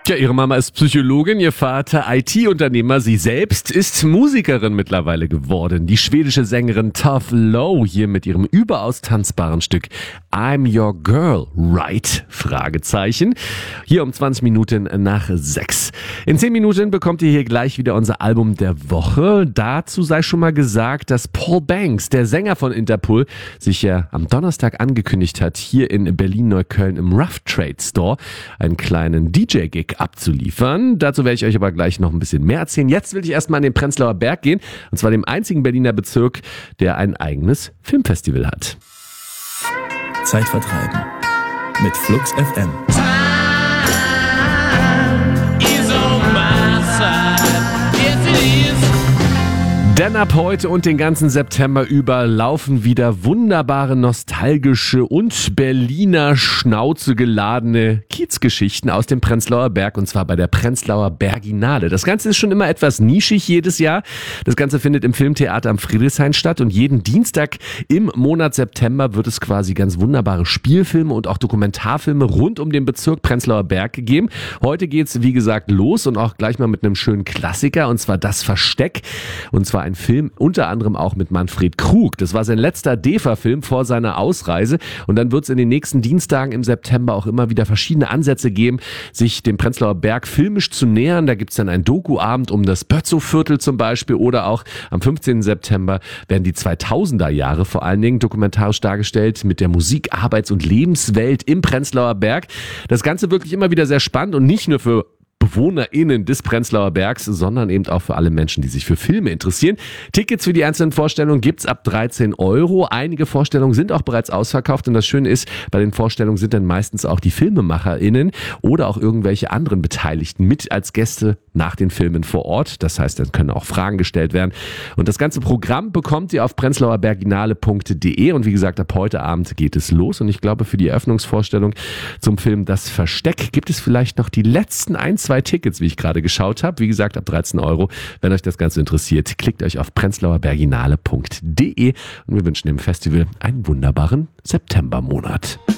Ja, ihre Mama ist Psychologin, ihr Vater IT-Unternehmer, sie selbst ist Musikerin mittlerweile geworden. Die schwedische Sängerin Tove Lo hier mit ihrem überaus tanzbaren Stück I'm Your Girl, Right? Fragezeichen. Hier um 20 Minuten nach 6. In 10 Minuten bekommt ihr hier gleich wieder unser Album der Woche. Dazu sei schon mal gesagt, dass Paul Banks, der Sänger von Interpol, sich ja am Donnerstag angekündigt hat, hier in Berlin-Neukölln im Rough Trade Store einen kleinen DJ-Gig abzuliefern. Dazu werde ich euch aber gleich noch ein bisschen mehr erzählen. Jetzt will ich erstmal an den Prenzlauer Berg gehen, und zwar dem einzigen Berliner Bezirk, der ein eigenes Filmfestival hat. Zeit vertreiben mit Flux FM. Denn ab heute und den ganzen September über laufen wieder wunderbare, nostalgische und Berliner Schnauze geladene Kiezgeschichten aus dem Prenzlauer Berg, und zwar bei der Prenzlauer Berginale. Das Ganze ist schon immer etwas nischig jedes Jahr. Das Ganze findet im Filmtheater am Friedrichshain statt, und jeden Dienstag im Monat September wird es quasi ganz wunderbare Spielfilme und auch Dokumentarfilme rund um den Bezirk Prenzlauer Berg gegeben. Heute geht's, wie gesagt, los, und auch gleich mal mit einem schönen Klassiker, und zwar Das Versteck, und zwar ein Film unter anderem auch mit Manfred Krug. Das war sein letzter DEFA-Film vor seiner Ausreise, und dann wird es in den nächsten Dienstagen im September auch immer wieder verschiedene Ansätze geben, sich dem Prenzlauer Berg filmisch zu nähern. Da gibt es dann einen Doku-Abend um das Bötzow-Viertel zum Beispiel, oder auch am 15. September werden die 2000er Jahre vor allen Dingen dokumentarisch dargestellt mit der Musik-, Arbeits- und Lebenswelt im Prenzlauer Berg. Das Ganze wirklich immer wieder sehr spannend, und nicht nur für BewohnerInnen des Prenzlauer Bergs, sondern eben auch für alle Menschen, die sich für Filme interessieren. Tickets für die einzelnen Vorstellungen gibt's ab 13 Euro. Einige Vorstellungen sind auch bereits ausverkauft, und das Schöne ist, bei den Vorstellungen sind dann meistens auch die FilmemacherInnen oder auch irgendwelche anderen Beteiligten mit als Gäste nach den Filmen vor Ort. Das heißt, dann können auch Fragen gestellt werden. Und das ganze Programm bekommt ihr auf prenzlauerberginale.de, und wie gesagt, ab heute Abend geht es los, und ich glaube, für die Eröffnungsvorstellung zum Film Das Versteck gibt es vielleicht noch die letzten 2 Tickets, wie ich gerade geschaut habe. Wie gesagt, ab 13 Euro. Wenn euch das Ganze interessiert, klickt euch auf prenzlauerberginale.de, und wir wünschen dem Festival einen wunderbaren Septembermonat.